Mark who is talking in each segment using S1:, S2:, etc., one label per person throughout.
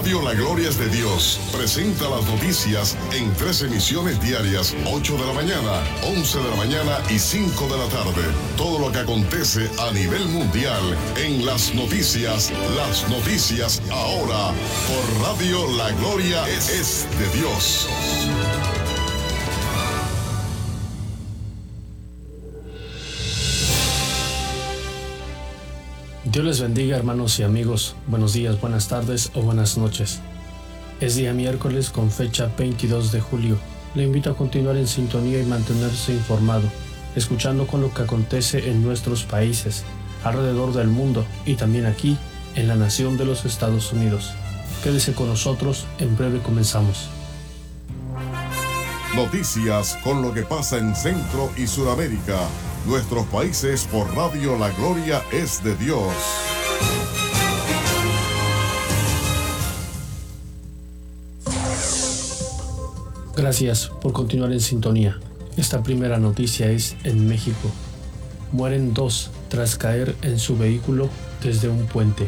S1: Radio La Gloria es de Dios presenta las noticias en 3 emisiones diarias, 8 de la mañana, 11 de la mañana y 5 de la tarde. Todo lo que acontece a nivel mundial en las noticias ahora por Radio La Gloria es de Dios.
S2: Dios les bendiga, hermanos y amigos. Buenos días, buenas tardes o buenas noches. Es día miércoles con fecha 22 de julio. Le invito a continuar en sintonía y mantenerse informado, escuchando con lo que acontece en nuestros países, alrededor del mundo y también aquí en la nación de los Estados Unidos. Quédese con nosotros, en breve comenzamos.
S1: Noticias con lo que pasa en Centro y Suramérica. Nuestros países por Radio La Gloria es de Dios.
S2: Gracias por continuar en sintonía. Esta primera noticia es en México. Mueren 2 tras caer en su vehículo desde un puente.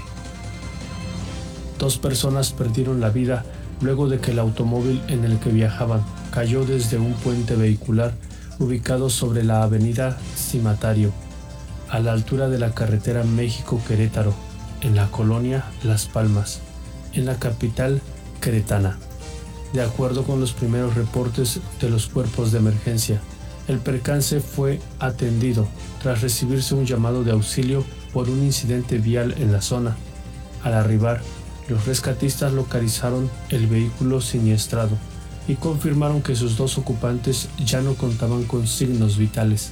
S2: 2 personas perdieron la vida luego de que el automóvil en el que viajaban cayó desde un puente vehicular ubicado sobre la avenida Cimatario, a la altura de la carretera México-Querétaro, en la colonia Las Palmas, en la capital queretana. De acuerdo con los primeros reportes de los cuerpos de emergencia, el percance fue atendido tras recibirse un llamado de auxilio por un incidente vial en la zona. Al arribar, los rescatistas localizaron el vehículo siniestrado y confirmaron que sus 2 ocupantes ya no contaban con signos vitales.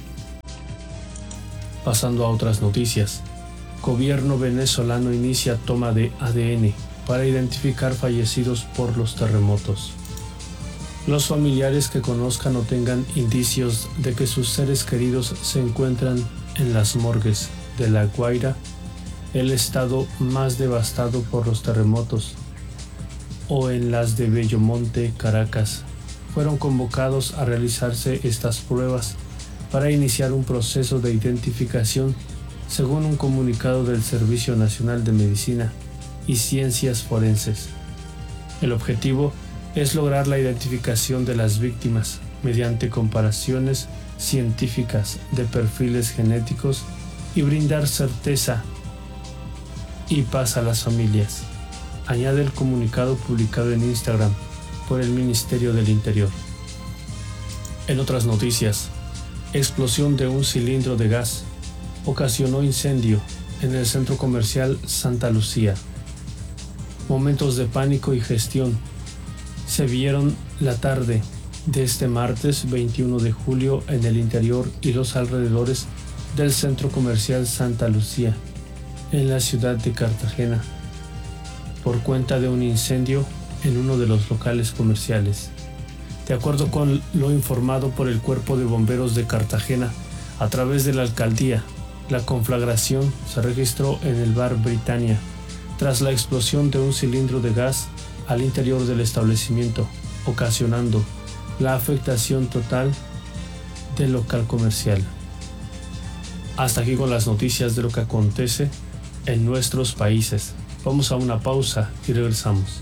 S2: Pasando a otras noticias, gobierno venezolano inicia toma de ADN para identificar fallecidos por los terremotos. Los familiares que conozcan o tengan indicios de que sus seres queridos se encuentran en las morgues de La Guaira, el estado más devastado por los terremotos, o en las de Bellomonte, Caracas, fueron convocados a realizarse estas pruebas para iniciar un proceso de identificación, según un comunicado del Servicio Nacional de Medicina y Ciencias Forenses. El objetivo es lograr la identificación de las víctimas mediante comparaciones científicas de perfiles genéticos y brindar certeza y paz a las familias, añade el comunicado publicado en Instagram por el Ministerio del Interior. En otras noticias, explosión de un cilindro de gas ocasionó incendio en el centro comercial Santa Lucía. Momentos de pánico y gestión se vieron la tarde de este martes 21 de julio en el interior y los alrededores del centro comercial Santa Lucía, en la ciudad de Cartagena, por cuenta de un incendio en uno de los locales comerciales. De acuerdo con lo informado por el Cuerpo de Bomberos de Cartagena a través de la alcaldía, la conflagración se registró en el bar Britannia tras la explosión de un cilindro de gas al interior del establecimiento, ocasionando la afectación total del local comercial. Hasta aquí con las noticias de lo que acontece en nuestros países. Vamos a una pausa y regresamos.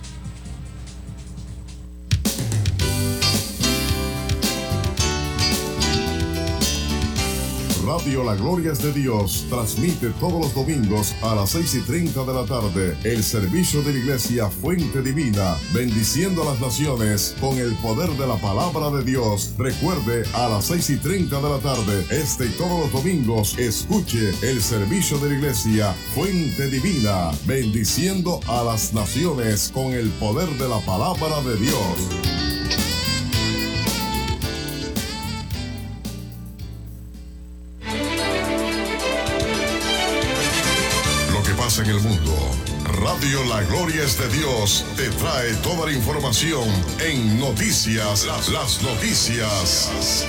S1: Radio La Gloria es de Dios transmite todos los domingos a las 6:30 de la tarde el servicio de la Iglesia Fuente Divina, bendiciendo a las naciones con el poder de la palabra de Dios. Recuerde, a las 6:30 de la tarde, este y todos los domingos, escuche el servicio de la Iglesia Fuente Divina, bendiciendo a las naciones con el poder de la palabra de Dios. En el mundo, Radio La Gloria es de Dios te trae toda la información en noticias, las noticias.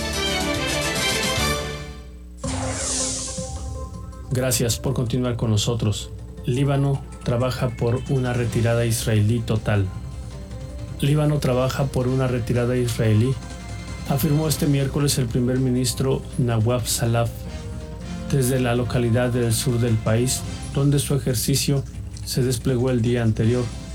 S2: Gracias por continuar con nosotros. Líbano trabaja por una retirada israelí total. Líbano trabaja por una retirada israelí, afirmó este miércoles el primer ministro Nawaf Salaf desde la localidad del sur del país, donde su ejercicio se desplegó el día anterior.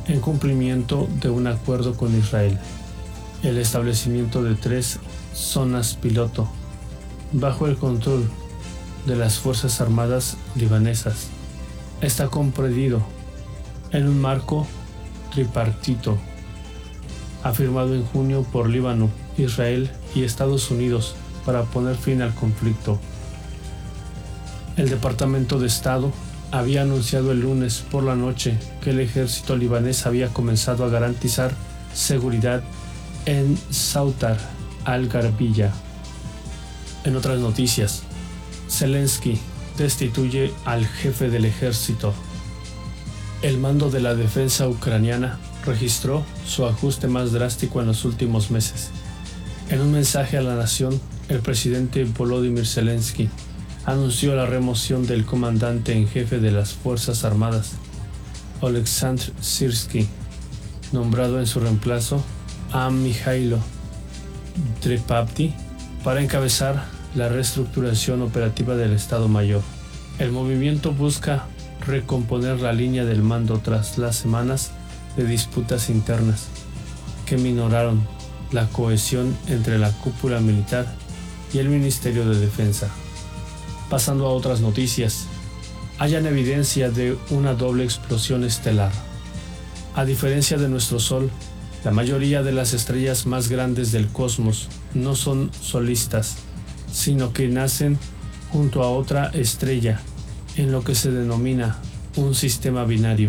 S2: en cumplimiento de un acuerdo con Israel. El establecimiento de 3 zonas piloto bajo el control de las Fuerzas Armadas libanesas está comprendido en un marco tripartito afirmado en junio por Líbano, Israel y Estados Unidos para poner fin al conflicto. El Departamento de Estado había anunciado el lunes por la noche que el ejército libanés había comenzado a garantizar seguridad en Sautar al-Garbiya. En otras noticias, Zelensky destituye al jefe del ejército. El mando de la defensa ucraniana registró su ajuste más drástico en los últimos meses. En un mensaje a la nación, el presidente Volodymyr Zelensky anunció la remoción del comandante en jefe de las Fuerzas Armadas, Oleksandr Syrsky, nombrado en su reemplazo a Mikhailo Trepavty para encabezar la reestructuración operativa del Estado Mayor. El movimiento busca recomponer la línea del mando tras las semanas de disputas internas que minoraron la cohesión entre la cúpula militar y el Ministerio de Defensa. Pasando a otras noticias, hallan evidencia de una doble explosión estelar. A diferencia de nuestro Sol, la mayoría de las estrellas más grandes del cosmos no son solistas, sino que nacen junto a otra estrella en lo que se denomina un sistema binario,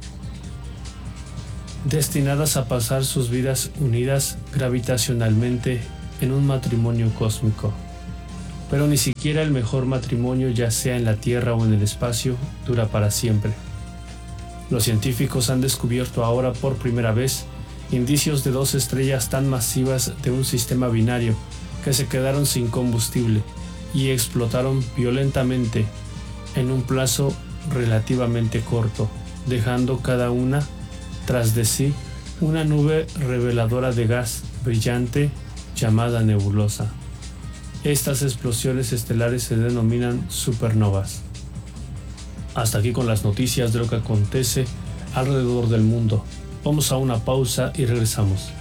S2: destinadas a pasar sus vidas unidas gravitacionalmente en un matrimonio cósmico. Pero ni siquiera el mejor matrimonio, ya sea en la Tierra o en el espacio, dura para siempre. Los científicos han descubierto ahora por primera vez indicios de 2 estrellas tan masivas de un sistema binario que se quedaron sin combustible y explotaron violentamente en un plazo relativamente corto, dejando cada una tras de sí una nube reveladora de gas brillante llamada nebulosa. Estas explosiones estelares se denominan supernovas. Hasta aquí con las noticias de lo que acontece alrededor del mundo. Vamos a una pausa y regresamos.